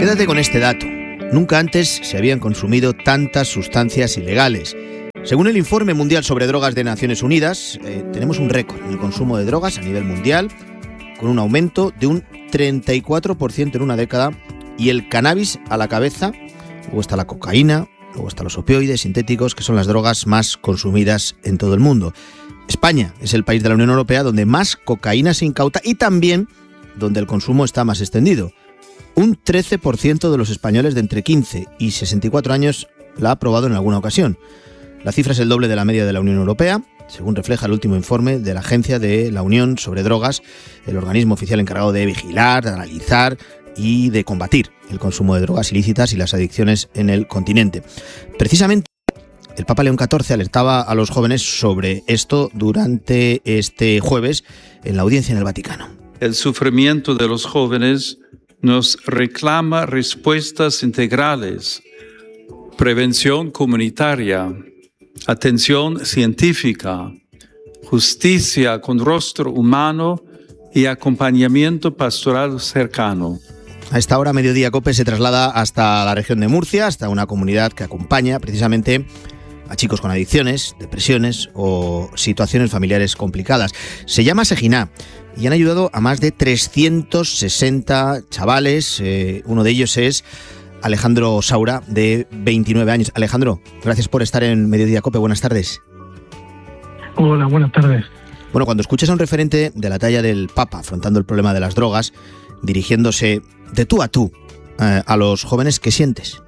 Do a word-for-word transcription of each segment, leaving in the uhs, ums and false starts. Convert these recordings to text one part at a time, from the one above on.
Quédate con este dato. Nunca antes se habían consumido tantas sustancias ilegales. Según el Informe Mundial sobre Drogas de Naciones Unidas, eh, tenemos un récord en el consumo de drogas a nivel mundial, con un aumento de un treinta y cuatro por ciento en una década, y el cannabis a la cabeza. Luego está la cocaína, luego están los opioides sintéticos, que son las drogas más consumidas en todo el mundo. España es el país de la Unión Europea donde más cocaína se incauta y también donde el consumo está más extendido. Un trece por ciento de los españoles de entre quince y sesenta y cuatro años la ha probado en alguna ocasión. La cifra es el doble de la media de la Unión Europea, según refleja el último informe de la Agencia de la Unión sobre Drogas, el organismo oficial encargado de vigilar, de analizar y de combatir el consumo de drogas ilícitas y las adicciones en el continente. Precisamente, el Papa León catorce alertaba a los jóvenes sobre esto durante este jueves en la audiencia en el Vaticano. El sufrimiento de los jóvenes nos reclama respuestas integrales, prevención comunitaria, atención científica, justicia con rostro humano y acompañamiento pastoral cercano. A esta hora, Mediodía COPE se traslada hasta la región de Murcia, hasta una comunidad que acompaña precisamente a chicos con adicciones, depresiones o situaciones familiares complicadas. Se llama Seginá y han ayudado a más de trescientos sesenta chavales. Eh, uno de ellos es Alejandro Saura, de veintinueve años. Alejandro, gracias por estar en Mediodía COPE. Buenas tardes. Hola, buenas tardes. Bueno, cuando escuchas a un referente de la talla del Papa afrontando el problema de las drogas, dirigiéndose de tú a tú eh, a los jóvenes, ¿qué sientes?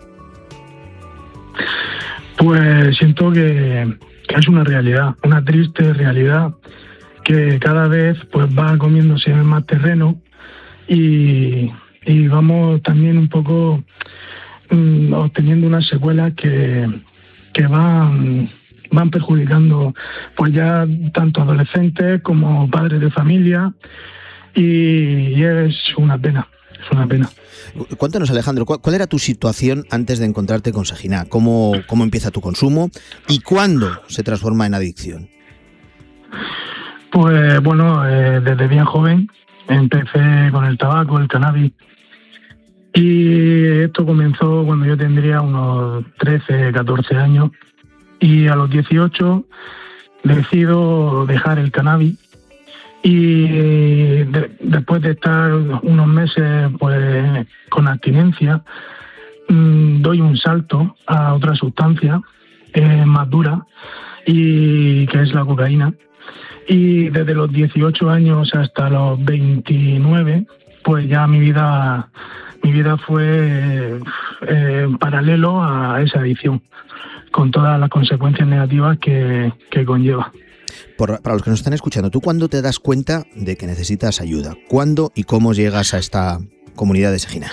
Pues siento que, que es una realidad, una triste realidad que cada vez pues va comiéndose más terreno y, y vamos también un poco mm, obteniendo unas secuelas que, que van, van perjudicando pues ya tanto adolescentes como padres de familia y, y es una pena, es una pena. Cuéntanos, Alejandro, ¿cuál era tu situación antes de encontrarte con Seginá? ¿Cómo, cómo empieza tu consumo y cuándo se transforma en adicción? Pues bueno, eh, desde bien joven empecé con el tabaco, el cannabis, y esto comenzó cuando yo tendría unos trece, catorce años, y a los dieciocho decido dejar el cannabis. Y de, después de estar unos meses pues con abstinencia, mmm, doy un salto a otra sustancia eh, más dura, y que es la cocaína. Y desde los dieciocho años hasta los veintinueve, pues ya mi vida mi vida fue eh, paralelo a esa adicción, con todas las consecuencias negativas que, que conlleva. Por, para los que nos están escuchando, ¿tú cuándo te das cuenta de que necesitas ayuda? ¿Cuándo y cómo llegas a esta comunidad de Seginá?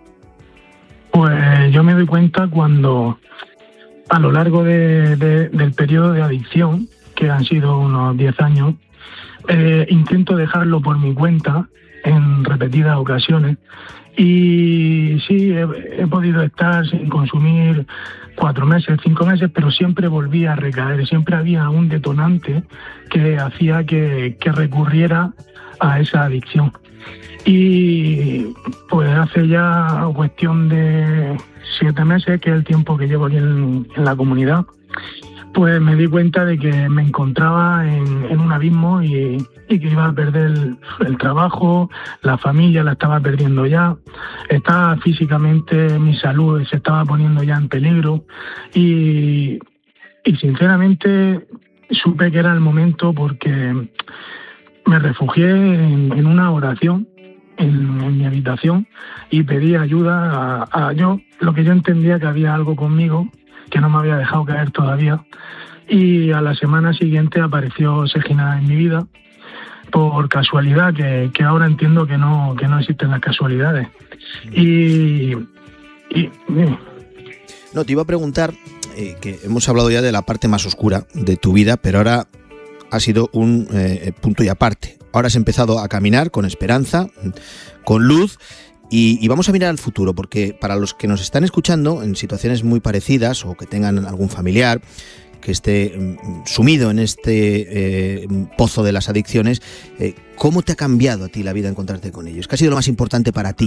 Pues yo me doy cuenta cuando, a lo largo de, de, del periodo de adicción, que han sido unos diez años, eh, intento dejarlo por mi cuenta en repetidas ocasiones. Y sí, he, he podido estar sin consumir cuatro meses, cinco meses, pero siempre volvía a recaer. Siempre había un detonante que hacía que, que recurriera a esa adicción. Y pues hace ya cuestión de siete meses, que es el tiempo que llevo aquí en, en la comunidad, pues me di cuenta de que me encontraba en, en un abismo y, y que iba a perder el, el trabajo, la familia la estaba perdiendo ya, estaba físicamente, mi salud se estaba poniendo ya en peligro y, y sinceramente supe que era el momento, porque me refugié en, en una oración en, en mi habitación y pedí ayuda a, a yo, lo que yo entendía que había algo conmigo que no me había dejado caer todavía, y a la semana siguiente apareció Seginá en mi vida por casualidad, que, que ahora entiendo que no que no existen las casualidades. Y, y no, te iba a preguntar eh, que hemos hablado ya de la parte más oscura de tu vida, pero ahora ha sido un eh, punto y aparte. Ahora has empezado a caminar con esperanza, con luz. Y, y vamos a mirar al futuro, porque para los que nos están escuchando en situaciones muy parecidas o que tengan algún familiar que esté mm, sumido en este eh, pozo de las adicciones, eh, ¿cómo te ha cambiado a ti la vida encontrarte con ellos? ¿Qué ha sido lo más importante para ti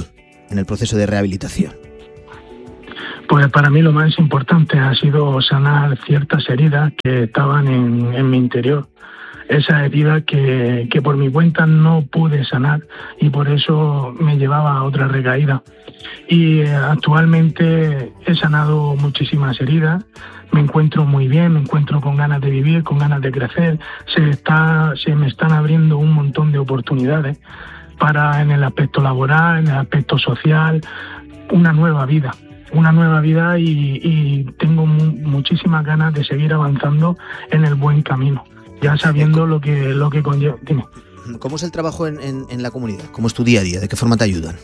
en el proceso de rehabilitación? Pues para mí lo más importante ha sido sanar ciertas heridas que estaban en, en mi interior. Esas heridas que, que por mi cuenta no pude sanar y por eso me llevaba a otra recaída. Y eh, actualmente he sanado muchísimas heridas, me encuentro muy bien, me encuentro con ganas de vivir, con ganas de crecer, se, está, se me están abriendo un montón de oportunidades para en el aspecto laboral, en el aspecto social, una nueva vida. una nueva vida y, y tengo mu- muchísimas ganas de seguir avanzando en el buen camino, ya sabiendo lo que lo que conlleva. Dime. ¿Cómo es el trabajo en, en, en la comunidad? ¿Cómo es tu día a día? ¿De qué forma te ayudan?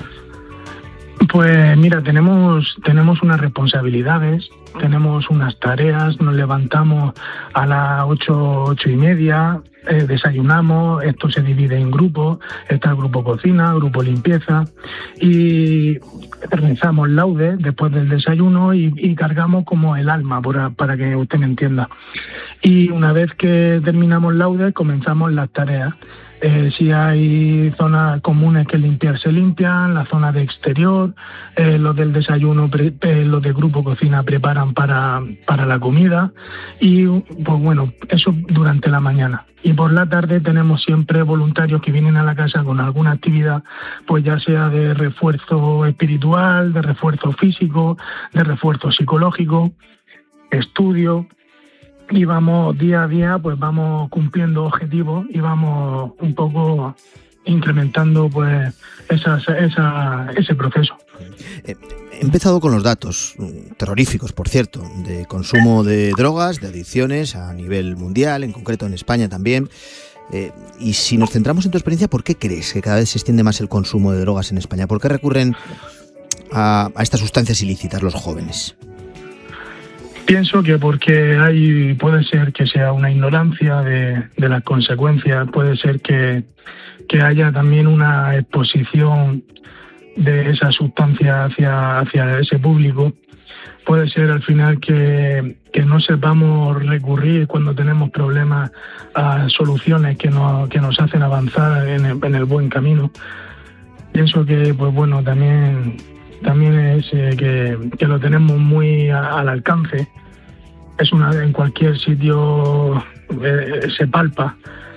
Pues mira, tenemos tenemos unas responsabilidades, tenemos unas tareas, nos levantamos a las ocho, ocho y media, eh, desayunamos, esto se divide en grupos, está el grupo cocina, grupo limpieza, y realizamos laudes después del desayuno y, y cargamos como el alma, por, para que usted me entienda. Y una vez que terminamos laudes, comenzamos las tareas. Eh, si hay zonas comunes que limpiar, se limpian, la zona de exterior, eh, los del desayuno, pre, eh, los del grupo cocina preparan para, para la comida y pues bueno, eso durante la mañana. Y por la tarde tenemos siempre voluntarios que vienen a la casa con alguna actividad, pues ya sea de refuerzo espiritual, de refuerzo físico, de refuerzo psicológico, estudio. Y vamos día a día, pues vamos cumpliendo objetivos y vamos un poco incrementando pues esa, esa, ese proceso. He empezado con los datos, terroríficos por cierto, de consumo de drogas, de adicciones a nivel mundial, en concreto en España también. Eh, y si nos centramos en tu experiencia, ¿por qué crees que cada vez se extiende más el consumo de drogas en España? ¿Por qué recurren a, a estas sustancias ilícitas los jóvenes? Pienso que porque hay, puede ser que sea una ignorancia de, de las consecuencias, puede ser que, que haya también una exposición de esa sustancia hacia, hacia ese público, puede ser al final que, que no sepamos recurrir cuando tenemos problemas a soluciones que nos, que nos hacen avanzar en el, en el buen camino. Pienso que, pues bueno, también... También es eh, que, que lo tenemos muy a, al alcance. Es una en cualquier sitio eh, se palpa.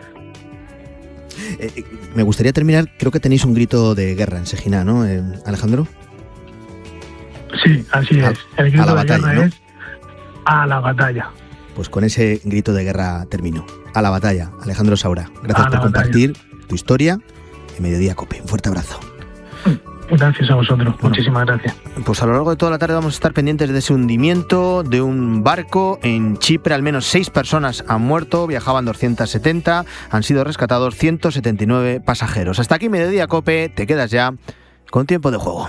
Eh, me gustaría terminar, creo que tenéis un grito de guerra en Segina, ¿no, eh, Alejandro? Sí, así a, es. El grito a la de batalla, guerra, ¿no? es a la batalla. Pues con ese grito de guerra termino. A la batalla, Alejandro Saura. Gracias a por batalla. compartir tu historia en Mediodía Cope. Un fuerte abrazo. Gracias a vosotros, bueno, muchísimas gracias. Pues a lo largo de toda la tarde vamos a estar pendientes de ese hundimiento de un barco en Chipre. Al menos seis personas han muerto, viajaban doscientos setenta, han sido rescatados ciento setenta y nueve pasajeros. Hasta aquí Mediodía Cope, te quedas ya con tiempo de juego.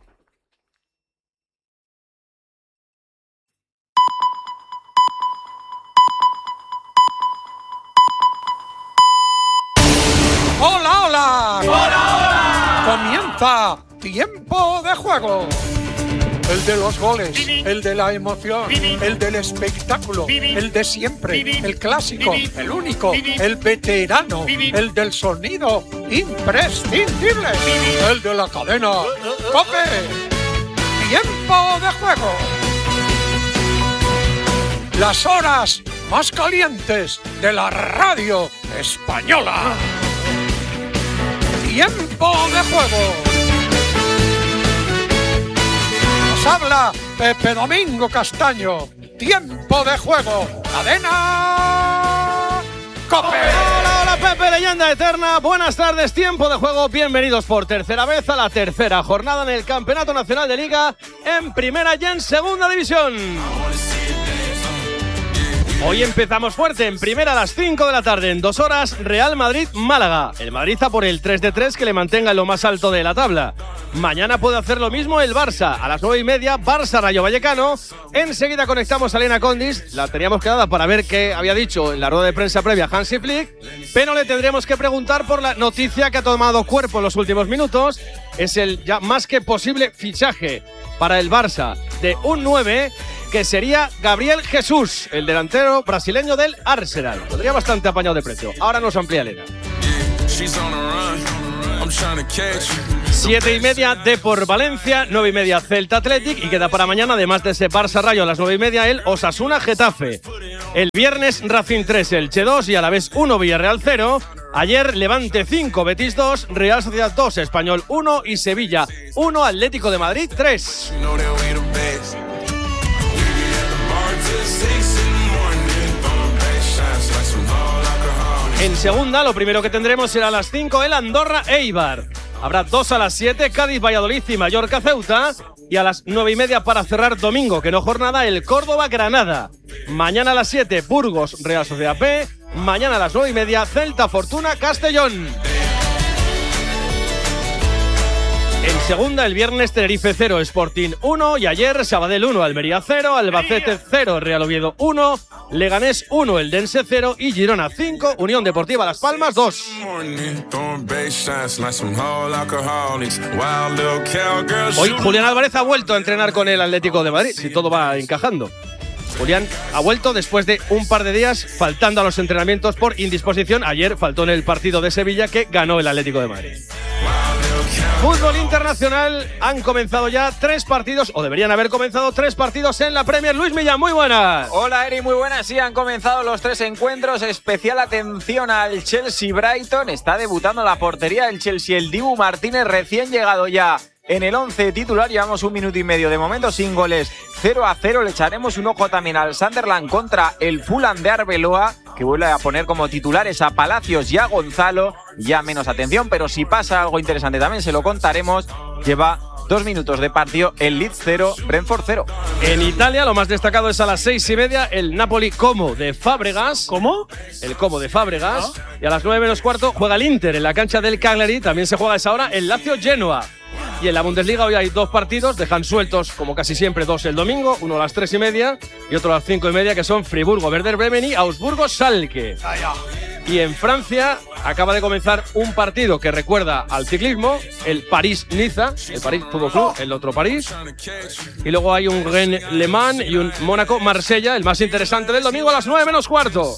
¡Hola, hola! ¡Hola, hola! Comienza Tiempo de Juego. El de los goles, el de la emoción, el del espectáculo, el de siempre, el clásico, el único, el veterano, el del sonido imprescindible, el de la cadena COPE. Tiempo de Juego. Las horas más calientes de la radio española. Tiempo de Juego. Nos habla Pepe Domingo Castaño. Tiempo de Juego. Cadena COPE. Hola, hola Pepe, leyenda eterna. Buenas tardes, Tiempo de Juego. Bienvenidos por tercera vez a la tercera jornada en el Campeonato Nacional de Liga en Primera y en Segunda División. Hoy empezamos fuerte, en primera a las cinco de la tarde, en dos horas, Real Madrid-Málaga. El Madrid a por el tres de tres que le mantenga en lo más alto de la tabla. Mañana puede hacer lo mismo el Barça. A las nueve y media, Barça-Rayo Vallecano. Enseguida conectamos a Elena Condis. La teníamos quedada para ver qué había dicho en la rueda de prensa previa Hansi Flick. Pero le tendremos que preguntar por la noticia que ha tomado cuerpo en los últimos minutos. Es el ya más que posible fichaje para el Barça de un nueve, que sería Gabriel Jesús, el delantero brasileño del Arsenal. Podría bastante apañado de precio. Ahora nos amplía Elena. Siete y media, Depor Valencia, nueve y media, Celta Athletic, y queda para mañana, además de ese Barça Rayo a las nueve y media, el Osasuna Getafe. El viernes, Racing tres, Elche dos y Alavés uno, Villarreal cero. Ayer, Levante cinco, Betis dos, Real Sociedad dos, Español uno y Sevilla uno, Atlético de Madrid tres. En segunda, lo primero que tendremos será a las cinco el Andorra Eibar. Habrá dos a las siete, Cádiz Valladolid y Mallorca Ceuta. Y a las nueve y media para cerrar domingo, que no jornada, el Córdoba Granada. Mañana a las siete, Burgos Real Sociedad B. Mañana a las nueve y media, Celta Fortuna Castellón. En segunda, el viernes, Tenerife cero, Sporting uno. Y ayer, Sabadell uno, Almería cero, Albacete cero, Real Oviedo uno, Leganés uno, Eldense cero y Girona cinco, Unión Deportiva Las Palmas dos. Hoy Julián Álvarez ha vuelto a entrenar con el Atlético de Madrid, si todo va encajando. Julián ha vuelto después de un par de días faltando a los entrenamientos por indisposición. Ayer faltó en el partido de Sevilla que ganó el Atlético de Madrid. Fútbol internacional, han comenzado ya tres partidos, o deberían haber comenzado tres partidos en la Premier. Luis Millán, muy buenas. Hola Eri, muy buenas. Sí, han comenzado los tres encuentros. Especial atención al Chelsea-Brighton. Está debutando la portería del Chelsea, el Dibu Martínez, recién llegado ya en el once titular. Llevamos un minuto y medio de momento sin goles, cero a cero. Le echaremos un ojo también al Sunderland contra el Fulham de Arbeloa, que vuelve a poner como titulares a Palacios y a Gonzalo. Ya menos atención, pero si pasa algo interesante también se lo contaremos. Lleva dos minutos de partido, el Leeds cero, Brentford cero. En Italia lo más destacado es a las seis y media el Napoli Como de Fábregas. ¿Cómo? El Como de Fábregas. ¿Ah? Y a las nueve menos cuarto juega el Inter en la cancha del Cagliari. También se juega a esa hora el Lazio Genoa. Y en la Bundesliga hoy hay dos partidos, dejan sueltos, como casi siempre, dos el domingo, uno a las tres y media y otro a las cinco y media, que son Friburgo, Werder Bremen y Augsburgo Schalke. Y en Francia acaba de comenzar un partido que recuerda al ciclismo, el París-Niza, el París Fútbol Club, el otro París. Y luego hay un Rennes-Le Mans y un Mónaco-Marsella, el más interesante del domingo a las nueve menos cuarto.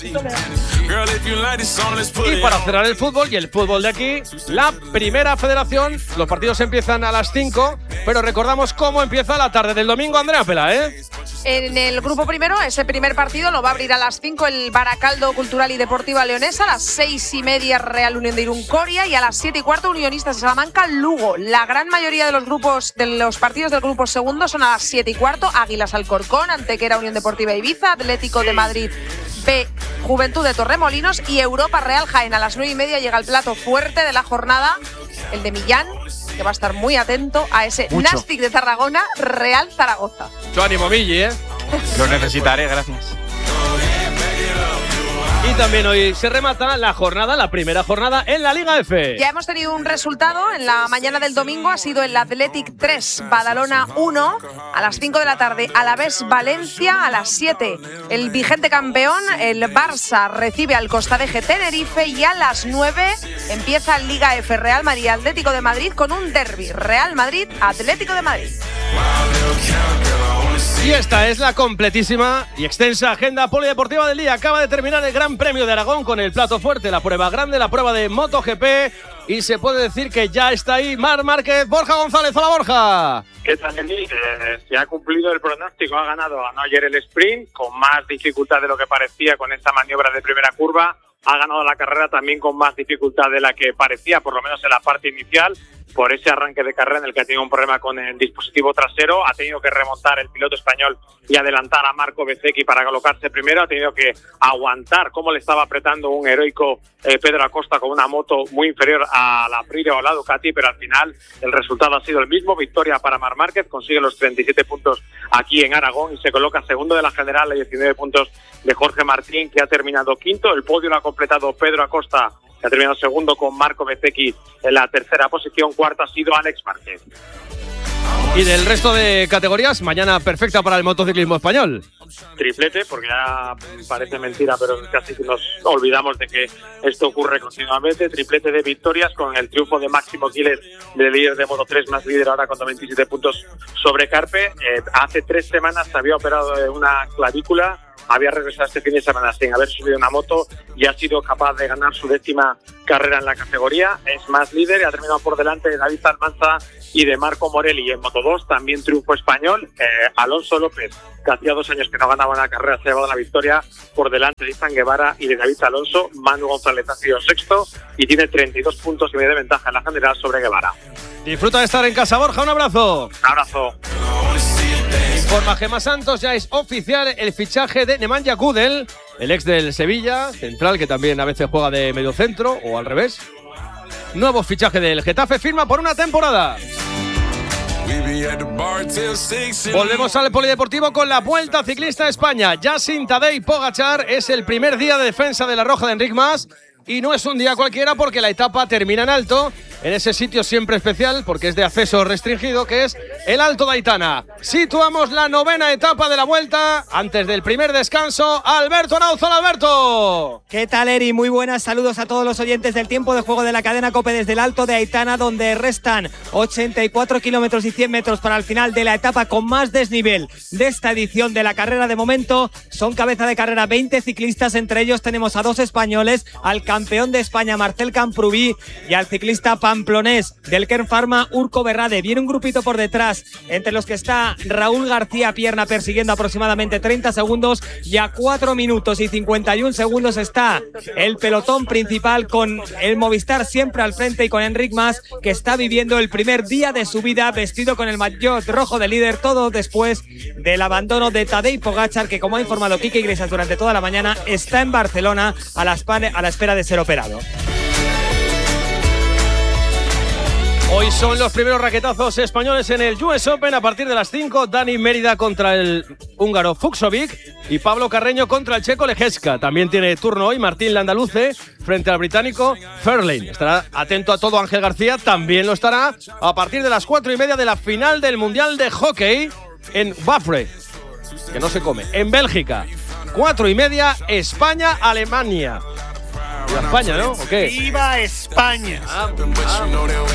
Y para cerrar el fútbol y el fútbol de aquí, la Primera Federación. Los partidos empiezan a las cinco, pero recordamos cómo empieza la tarde del domingo, Andrea Pela, ¿eh? En el grupo primero, ese primer partido lo va a abrir a las cinco el Baracaldo Cultural y Deportiva Leonesa, a las seis y media Real Unión de Irún Coria y a las siete y cuarto Unionistas de Salamanca Lugo. La gran mayoría de los grupos de los partidos del grupo segundo son a las siete y cuarto Águilas Alcorcón, Antequera Unión Deportiva Ibiza, Atlético de Madrid B, Juventud de Torremolinos y Europa Real Jaén. A las nueve y media llega el plato fuerte de la jornada, el de Millán, que va a estar muy atento a ese Mucho. Nastic de Tarragona, Real Zaragoza. Mucho ánimo, Milli, ¿eh? Lo necesitaré, gracias. Y también hoy se remata la jornada, la primera jornada en la Liga F. Ya hemos tenido un resultado en la mañana del domingo, ha sido el Athletic tres, Badalona uno, a las cinco de la tarde Alavés Valencia, a las siete el vigente campeón, el Barça, recibe al Costa de Ge Tenerife y a las nueve empieza Liga F, Real Madrid Atlético de Madrid con un derbi, Real Madrid Atlético de Madrid. Y esta es la completísima y extensa agenda polideportiva del día. Acaba de terminar el Gran Premio de Aragón con el plato fuerte, la prueba grande, la prueba de MotoGP. Y se puede decir que ya está ahí Marc Márquez. Borja González, hola Borja. ¿Qué tal, Eli? Eh, se ha cumplido el pronóstico, ha ganado, ganó ayer el sprint con más dificultad de lo que parecía con esta maniobra de primera curva. Ha ganado la carrera también con más dificultad de la que parecía, por lo menos en la parte inicial, por ese arranque de carrera en el que ha tenido un problema con el dispositivo trasero. Ha tenido que remontar el piloto español y adelantar a Marco Bezzecchi para colocarse primero. Ha tenido que aguantar cómo le estaba apretando un heroico eh, Pedro Acosta con una moto muy inferior a la Aprilia o a la Ducati, pero al final el resultado ha sido el mismo. Victoria para Marc Márquez, consigue los treinta y siete puntos aquí en Aragón y se coloca segundo de la general a diecinueve puntos de Jorge Martín, que ha terminado quinto. El podio lo ha completado Pedro Acosta, que ha terminado segundo con Marco Bezzecchi en la tercera posición. Cuarto ha sido Alex Márquez. Y del resto de categorías, mañana perfecta para el motociclismo español. Triplete, porque ya parece mentira, pero casi nos olvidamos de que esto ocurre continuamente. Triplete de victorias con el triunfo de Máximo Giles, del líder de Moto tres, más líder ahora con veintisiete puntos sobre Carpe. Eh, hace tres semanas se había operado de una clavícula había regresado este fin de semana sin haber subido una moto y ha sido capaz de ganar su décima carrera en la categoría. Es más líder y ha terminado por delante de David Almanza y de Marco Morelli. Y en Moto dos también triunfo español. Eh, Alonso López, que hacía dos años que no ganaba una carrera, se ha llevado la victoria por delante de Izan Guevara y de David Alonso. Manu González ha sido sexto y tiene treinta y dos puntos y medio de ventaja en la general sobre Guevara. Disfruta de estar en casa, Borja. Un abrazo. Un abrazo. Informa Gemma Santos, ya es oficial el fichaje de Nemanja Gudel, el ex del Sevilla, central que también a veces juega de mediocentro o al revés. Nuevo fichaje del Getafe, firma por una temporada. Volvemos al polideportivo con la Vuelta Ciclista a España. Yasin Tadej Pogačar es el primer día de defensa de la Roja de Enric Mas y no es un día cualquiera porque la etapa termina en alto, en ese sitio siempre especial porque es de acceso restringido, que es el Alto de Aitana. Situamos la novena etapa de la Vuelta. Antes del primer descanso, Alberto Arauzo. Alberto. ¿Qué tal, Eri? Muy buenas, saludos a todos los oyentes del Tiempo de Juego de la cadena COPE desde el Alto de Aitana, donde restan ochenta y cuatro kilómetros y cien metros para el final de la etapa con más desnivel de esta edición de la carrera. De momento son cabeza de carrera veinte ciclistas, entre ellos tenemos a dos españoles, al campeón de España Marcel Camprubí y al ciclista pamplonés del Kern Pharma Urco Berrade. Viene un grupito por detrás, entre los que está Raúl García Pierna persiguiendo aproximadamente treinta segundos, y a cuatro minutos y cincuenta y un segundos está el pelotón principal con el Movistar siempre al frente y con Enric Mas, que está viviendo el primer día de su vida vestido con el maillot rojo de líder, todo después del abandono de Tadej Pogačar, que, como ha informado Quique Iglesias durante toda la mañana, está en Barcelona a la, a la espera de ser operado. Hoy son los primeros raquetazos españoles en el U S Open. A partir de las cinco, Dani Mérida contra el húngaro Fucsovic y Pablo Carreño contra el checo Lejeska. También tiene turno hoy Martín Landaluce frente al británico Fairlane. Estará atento a todo Ángel García, también lo estará a partir de las cuatro y media de la final del Mundial de Hockey en Bafre, que no se come, en Bélgica. Cuatro y media, España-Alemania. ¿Viva España, no? ¿O qué? ¡Viva España! Ah, ah.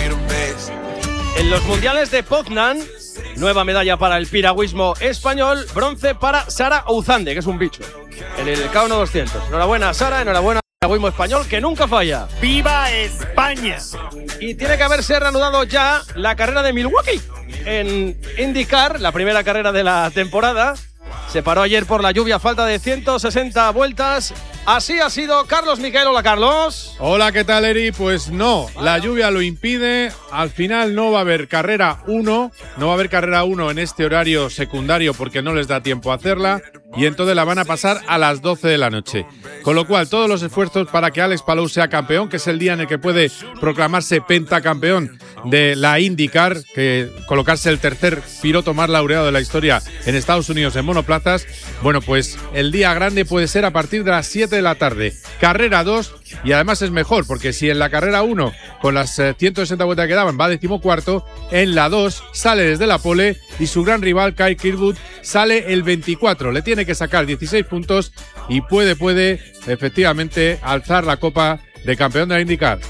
En los mundiales de Poznan, nueva medalla para el piragüismo español, bronce para Sara Ouzande, que es un bicho, en el K uno doscientos. Enhorabuena, Sara, enhorabuena al piragüismo español, que nunca falla. ¡Viva España! Y tiene que haberse reanudado ya la carrera de Milwaukee en IndyCar, la primera carrera de la temporada. Se paró ayer por la lluvia, falta de ciento sesenta vueltas. Así ha sido. Carlos Miquel. Hola, Carlos. Hola, ¿qué tal, Eri? Pues no, la lluvia lo impide. Al final no va a haber carrera uno. No va a haber carrera uno en este horario secundario porque no les da tiempo a hacerla. Y entonces la van a pasar a las doce de la noche. Con lo cual, todos los esfuerzos para que Alex Palou sea campeón, que es el día en el que puede proclamarse pentacampeón de la IndyCar, que colocarse el tercer piloto más laureado de la historia en Estados Unidos en monoplazas. Bueno, pues el día grande puede ser a partir de las siete de la tarde. Carrera dos, y además es mejor, porque si en la carrera uno, con las eh, ciento sesenta vueltas que daban, va decimocuarto, en la dos sale desde la pole y su gran rival, Kyle Kirkwood, sale el veinticuatro. Le tiene que sacar dieciséis puntos y puede, puede efectivamente alzar la copa de campeón de la IndyCar.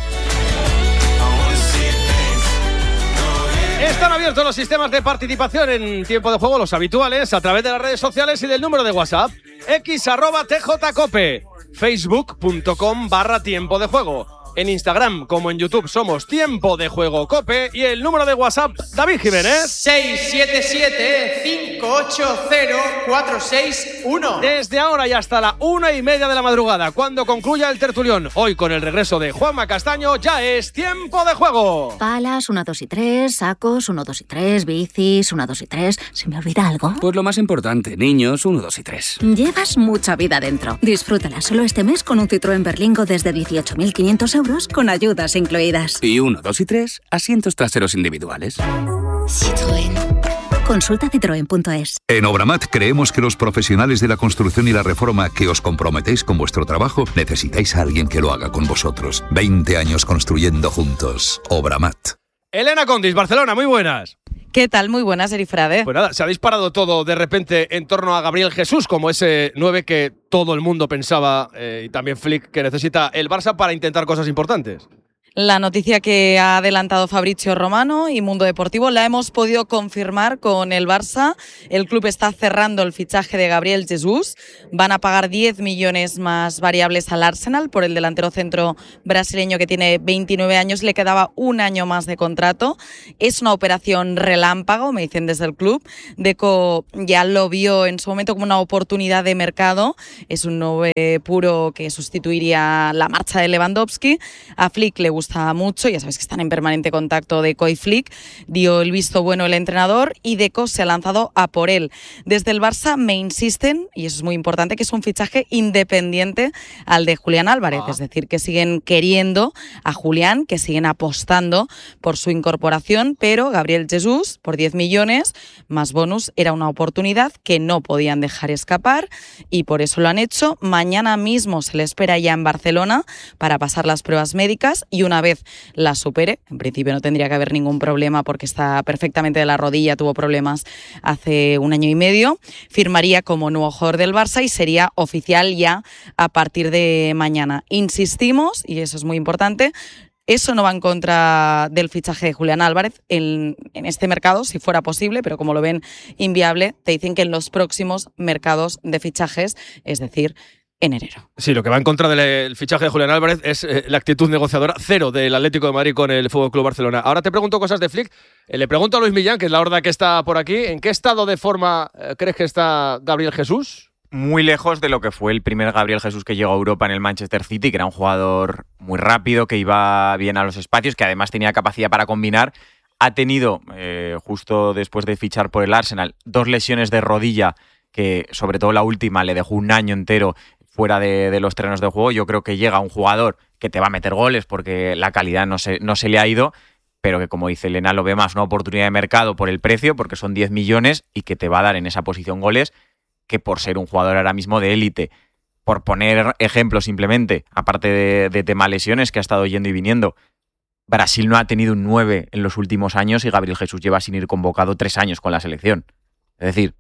Están abiertos los sistemas de participación en Tiempo de Juego, los habituales, a través de las redes sociales y del número de WhatsApp, x arroba tjcope, facebook.com barra Tiempo de Juego. En Instagram como en YouTube somos Tiempo de Juego Cope, y el número de WhatsApp, David Jiménez. seis siete siete, cinco ocho cero, cuatro seis uno. Desde ahora y hasta la una y media de la madrugada, cuando concluya el tertulión, hoy con el regreso de Juanma Castaño, ya es Tiempo de Juego. Palas, una, dos y tres, sacos, uno, dos y tres, bicis, una, dos y tres. ¿Se me olvida algo? Pues lo más importante, niños, uno, dos y tres. Llevas mucha vida dentro. Disfrútala solo este mes con un Citroën Berlingo desde dieciocho mil quinientos euros con ayudas incluidas. Y uno, dos y tres, asientos traseros individuales. Citroën. Consulta citroen punto es. En Obramat creemos que los profesionales de la construcción y la reforma que os comprometéis con vuestro trabajo necesitáis a alguien que lo haga con vosotros. veinte años construyendo juntos. Obramat. Elena Condis, Barcelona, muy buenas. ¿Qué tal? Muy buenas, Erifrade. Pues nada, se ha disparado todo de repente en torno a Gabriel Jesús, como ese nueve que todo el mundo pensaba, eh, y también Flick, que necesita el Barça para intentar cosas importantes. La noticia que ha adelantado Fabrizio Romano y Mundo Deportivo la hemos podido confirmar con el Barça. El club está cerrando el fichaje de Gabriel Jesús. Van a pagar diez millones más variables al Arsenal por el delantero centro brasileño que tiene veintinueve años. Le quedaba un año más de contrato. Es una operación relámpago, me dicen desde el club. Deco ya lo vio en su momento como una oportunidad de mercado. Es un nueve puro que sustituiría la marcha de Lewandowski. A Flick le gusta gusta mucho, ya sabes que están en permanente contacto Deco y Flick, dio el visto bueno el entrenador y Deco se ha lanzado a por él. Desde el Barça me insisten, y eso es muy importante, que es un fichaje independiente al de Julián Álvarez, ah. es decir, que siguen queriendo a Julián, que siguen apostando por su incorporación, pero Gabriel Jesús, por diez millones, más bonus, era una oportunidad que no podían dejar escapar y por eso lo han hecho. Mañana mismo se le espera ya en Barcelona para pasar las pruebas médicas y una Una vez la supere, en principio no tendría que haber ningún problema porque está perfectamente de la rodilla, tuvo problemas hace un año y medio, firmaría como nuevo jugador del Barça y sería oficial ya a partir de mañana. Insistimos, y eso es muy importante, eso no va en contra del fichaje de Julián Álvarez en, en este mercado, si fuera posible, pero como lo ven inviable, te dicen que en los próximos mercados de fichajes, es decir, en enero. Sí, lo que va en contra del fichaje de Julián Álvarez es eh, la actitud negociadora cero del Atlético de Madrid con el F C Barcelona. Ahora te pregunto cosas de Flick. Eh, le pregunto a Luis Millán, que es la horda que está por aquí, ¿en qué estado de forma eh, crees que está Gabriel Jesús? Muy lejos de lo que fue el primer Gabriel Jesús que llegó a Europa en el Manchester City, que era un jugador muy rápido, que iba bien a los espacios, que además tenía capacidad para combinar. Ha tenido, eh, justo después de fichar por el Arsenal, dos lesiones de rodilla, que sobre todo la última le dejó un año entero fuera de, de los terrenos de juego. Yo creo que llega un jugador que te va a meter goles porque la calidad no se, no se le ha ido, pero que, como dice Elena, lo ve más una oportunidad de mercado por el precio, porque son diez millones y que te va a dar en esa posición goles, que por ser un jugador ahora mismo de élite. Por poner ejemplos simplemente, aparte de, de tema lesiones que ha estado yendo y viniendo, Brasil no ha tenido un nueve en los últimos años y Gabriel Jesús lleva sin ir convocado tres años con la selección. Es decir,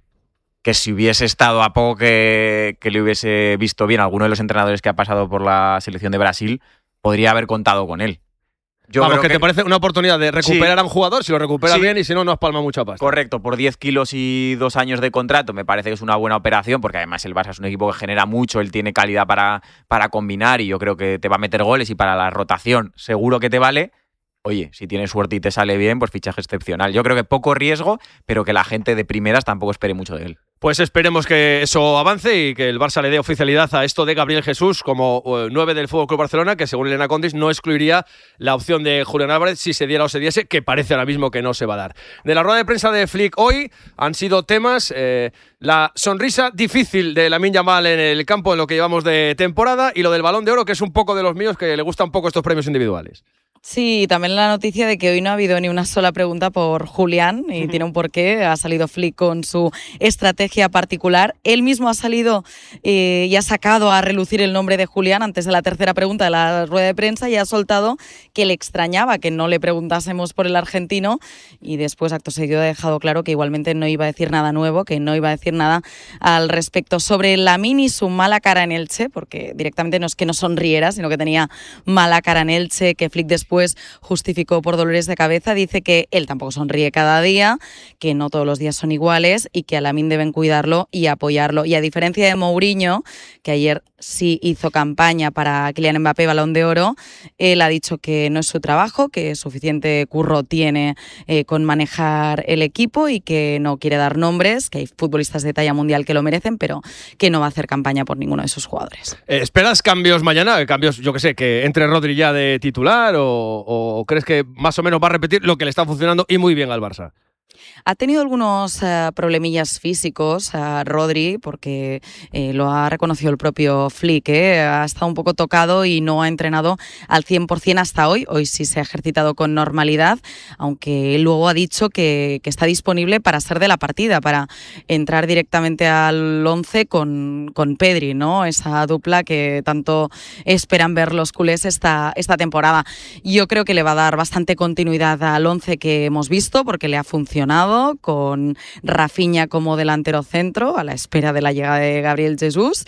que si hubiese estado a poco que, que le hubiese visto bien alguno de los entrenadores que ha pasado por la selección de Brasil, podría haber contado con él. Yo Vamos, que, que te parece una oportunidad de recuperar sí. a un jugador, si lo recupera sí. bien, y si no, no has palmado mucha pasta. Correcto, por diez kilos y dos años de contrato me parece que es una buena operación, porque además el Barça es un equipo que genera mucho, él tiene calidad para, para combinar y yo creo que te va a meter goles y para la rotación seguro que te vale. Oye, si tienes suerte y te sale bien, pues fichaje excepcional. Yo creo que poco riesgo, pero que la gente de primeras tampoco espere mucho de él. Pues esperemos que eso avance y que el Barça le dé oficialidad a esto de Gabriel Jesús como uh, nueve del F C Barcelona, que según Elena Condis no excluiría la opción de Julián Álvarez si se diera o se diese, que parece ahora mismo que no se va a dar. De la rueda de prensa de Flick hoy han sido temas eh, la sonrisa difícil de Lamine Yamal en el campo en lo que llevamos de temporada y lo del Balón de Oro, que es un poco de los míos, que le gustan un poco estos premios individuales. Sí, también la noticia de que hoy no ha habido ni una sola pregunta por Julián y uh-huh. tiene un porqué. Ha salido Flick con su estrategia particular. Él mismo ha salido eh, y ha sacado a relucir el nombre de Julián antes de la tercera pregunta de la rueda de prensa y ha soltado que le extrañaba que no le preguntásemos por el argentino y después, acto seguido, ha dejado claro que igualmente no iba a decir nada nuevo, que no iba a decir nada al respecto. Sobre Lamine y su mala cara en Elche, porque directamente no es que no sonriera, sino que tenía mala cara en Elche, que Flick después Después justificó por dolores de cabeza, dice que él tampoco sonríe cada día, que no todos los días son iguales y que a Lamine deben cuidarlo y apoyarlo. Y a diferencia de Mourinho, que ayer sí hizo campaña para Kylian Mbappé Balón de Oro, él ha dicho que no es su trabajo, que suficiente curro tiene eh, con manejar el equipo y que no quiere dar nombres, que hay futbolistas de talla mundial que lo merecen, pero que no va a hacer campaña por ninguno de sus jugadores. Eh, ¿Esperas cambios mañana? Cambios, yo que sé, que entre Rodri ya de titular o ¿O crees que más o menos va a repetir lo que le está funcionando y muy bien al Barça? Ha tenido algunos uh, problemillas físicos a uh, Rodri, porque eh, lo ha reconocido el propio Flick, ¿eh? Ha estado un poco tocado y no ha entrenado al cien por ciento hasta hoy. Hoy sí se ha ejercitado con normalidad, aunque él luego ha dicho que, que está disponible para ser de la partida, para entrar directamente al once con, con Pedri, ¿no? Esa dupla que tanto esperan ver los culés esta, esta temporada. Yo creo que le va a dar bastante continuidad al once que hemos visto, porque le ha funcionado, con Rafinha como delantero centro, a la espera de la llegada de Gabriel Jesús.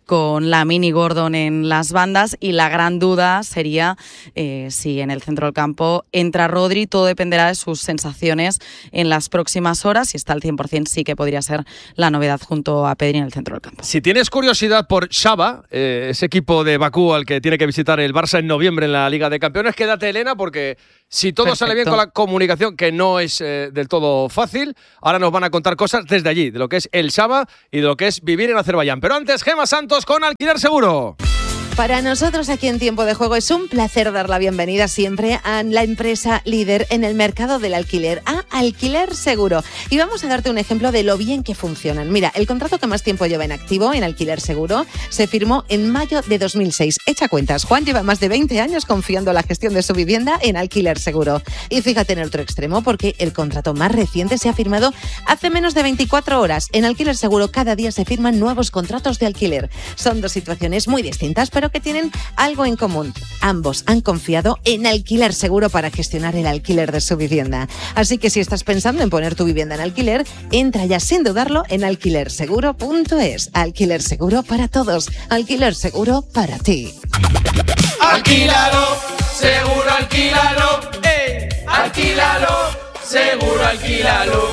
con Lamine y Gordon en las bandas, y la gran duda sería eh, si en el centro del campo entra Rodri. Todo dependerá de sus sensaciones en las próximas horas. Si está al cien por ciento, sí que podría ser la novedad junto a Pedri en el centro del campo. Si tienes curiosidad por Xaba, eh, ese equipo de Bakú al que tiene que visitar el Barça en noviembre en la Liga de Campeones, quédate, Elena, porque si todo Perfecto. sale bien con la comunicación, que no es eh, del todo fácil, ahora nos van a contar cosas desde allí, de lo que es el Xaba y de lo que es vivir en Azerbaiyán. Pero antes, Gemma Santos con Alquiler Seguro. Para nosotros aquí en Tiempo de Juego es un placer dar la bienvenida siempre a la empresa líder en el mercado del alquiler, a Alquiler Seguro. Y vamos a darte un ejemplo de lo bien que funcionan. Mira, el contrato que más tiempo lleva en activo en Alquiler Seguro se firmó en mayo de dos mil seis. Echa cuentas, Juan lleva más de veinte años confiando la gestión de su vivienda en Alquiler Seguro. Y fíjate en el otro extremo, porque el contrato más reciente se ha firmado hace menos de veinticuatro horas. En Alquiler Seguro cada día se firman nuevos contratos de alquiler. Son dos situaciones muy distintas, pero que tienen algo en común. Ambos han confiado en Alquiler Seguro para gestionar el alquiler de su vivienda. Así que si estás pensando en poner tu vivienda en alquiler, entra ya sin dudarlo en alquiler seguro punto es. Alquiler Seguro para todos. Alquiler Seguro para ti. Alquílalo, seguro alquílalo. ¡Ey! Alquílalo, seguro alquílalo.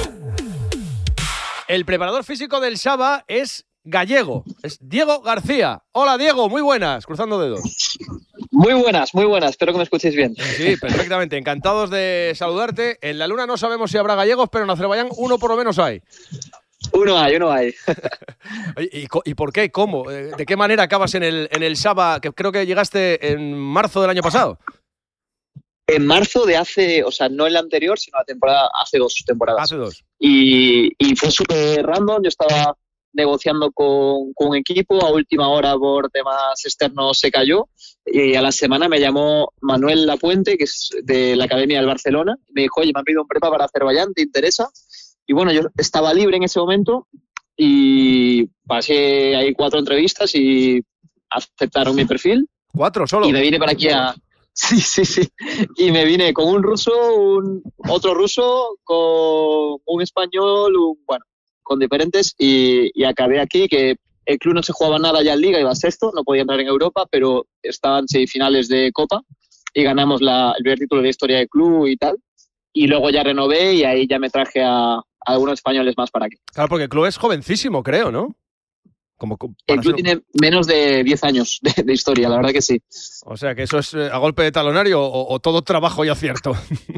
El preparador físico del Xaba es gallego, es Diego García. Hola Diego, muy buenas, cruzando dedos. Muy buenas, muy buenas, espero que me escuchéis bien. Sí, perfectamente, encantados de saludarte. En la Luna no sabemos si habrá gallegos, pero en Azerbaiyán uno por lo menos hay. Uno hay, uno hay. ¿Y, y por qué? ¿Cómo? ¿De qué manera acabas en el, en el Xaba, que creo que llegaste en marzo del año pasado? En marzo de hace, o sea, no en la anterior, sino la temporada, hace dos temporadas. Hace dos. Y, y fue súper random, yo estaba negociando con, con un equipo, a última hora por temas externos se cayó, y a la semana me llamó Manuel Lapuente, que es de la Academia del Barcelona, y me dijo, oye, me han pedido un prepa para Azerbaiyán, ¿te interesa? Y bueno, yo estaba libre en ese momento y pasé ahí cuatro entrevistas y aceptaron mi perfil. ¿Cuatro solo? Y me vine para aquí a... Sí, sí, sí. Y me vine con un ruso, un otro ruso, con un español, un, bueno, con diferentes, y, y acabé aquí, que el club no se jugaba nada ya en Liga, iba sexto, no podía entrar en Europa, pero estaban semifinales de Copa y ganamos la, el primer título de historia del club y tal. Y luego ya renové y ahí ya me traje a, a algunos españoles más para aquí. Claro, porque el club es jovencísimo, creo, ¿no? Como, el club ser... tiene menos de diez años de, de historia, la verdad que sí. O sea, que eso es a golpe de talonario o, o todo trabajo y acierto.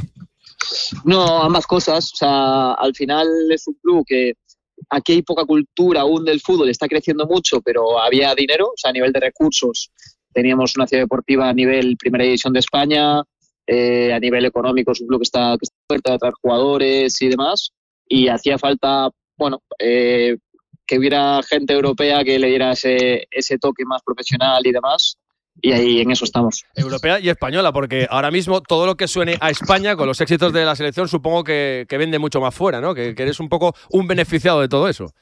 No, ambas cosas. O sea, al final es un club que aquí hay poca cultura aún del fútbol, está creciendo mucho, pero había dinero, o sea, a nivel de recursos. Teníamos una ciudad deportiva a nivel primera división de España, eh, a nivel económico es un club que está, que está fuerte de atraer jugadores y demás, y hacía falta, bueno, eh, que hubiera gente europea que le diera ese, ese toque más profesional y demás. Y ahí en eso estamos. Europea y española, porque ahora mismo todo lo que suene a España con los éxitos de la selección supongo que, que vende mucho más fuera, ¿no? Que, que eres un poco un beneficiado de todo eso.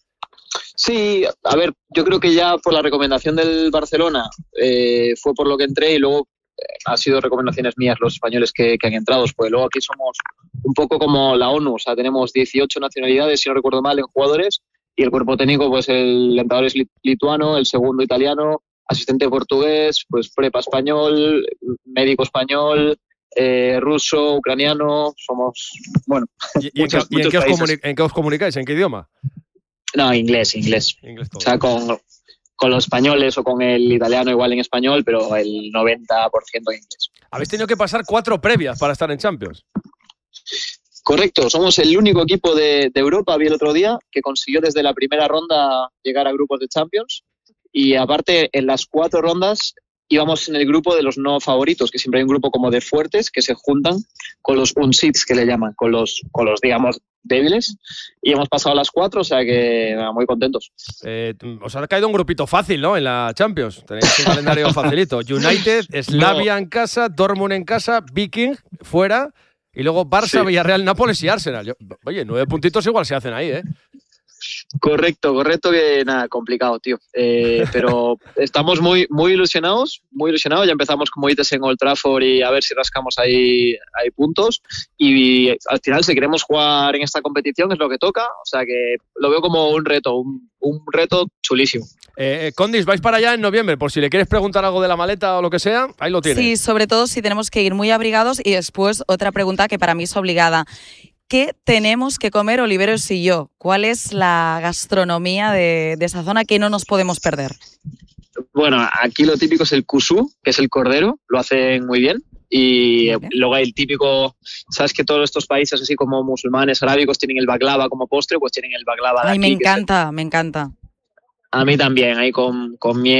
Sí, a ver, yo creo que ya por la recomendación del Barcelona eh, fue por lo que entré, y luego eh, ha sido recomendaciones mías los españoles que, que han entrado, pues luego aquí somos un poco como la ONU, o sea, tenemos dieciocho nacionalidades, si no recuerdo mal, en jugadores, y el cuerpo técnico, pues el entrenador es lituano, el segundo italiano, asistente portugués, pues prepa español, médico español, eh, ruso, ucraniano, somos, bueno, ¿Y, y, muchos, en, qué, ¿y en, qué os comuni- en qué os comunicáis? ¿En qué idioma? No, inglés, inglés. inglés todo. O sea, con, con los españoles o con el italiano igual en español, pero el noventa por ciento en inglés. Habéis tenido que pasar cuatro previas para estar en Champions. Correcto, somos el único equipo de, de Europa, vi el otro día, que consiguió desde la primera ronda llegar a grupos de Champions. Y aparte, en las cuatro rondas íbamos en el grupo de los no favoritos, que siempre hay un grupo como de fuertes que se juntan con los unseeds, que le llaman, con los, con los digamos, débiles. Y hemos pasado las cuatro, o sea que nada, muy contentos. Eh, os ha caído un grupito fácil, ¿no? En la Champions. Tenéis un calendario facilito. United, Slavia no. en casa, Dortmund en casa, Viking fuera, y luego Barça, sí. Villarreal, Nápoles y Arsenal. Yo, oye, nueve puntitos igual se hacen ahí, ¿eh? Correcto, correcto, que nada, complicado, tío. Eh, pero estamos muy, muy ilusionados, muy ilusionados. Ya empezamos, como dices, en Old Trafford y a ver si rascamos ahí, ahí puntos. Y al final, si queremos jugar en esta competición, es lo que toca. O sea que lo veo como un reto, un, un reto chulísimo. Eh, Condis, vais para allá en noviembre, por si le quieres preguntar algo de la maleta o lo que sea, ahí lo tienes. Sí, sobre todo si tenemos que ir muy abrigados. Y después otra pregunta que para mí es obligada. ¿Qué tenemos que comer Oliveros y yo? ¿Cuál es la gastronomía de, de esa zona que no nos podemos perder? Bueno, aquí lo típico es el kusú, que es el cordero, lo hacen muy bien. Y bien. Luego hay el típico, ¿sabes que todos estos países así como musulmanes, arábicos, tienen el baklava como postre? Pues tienen el baklava de Ay, aquí. me encanta, me encanta. A mí también, ahí con, con miel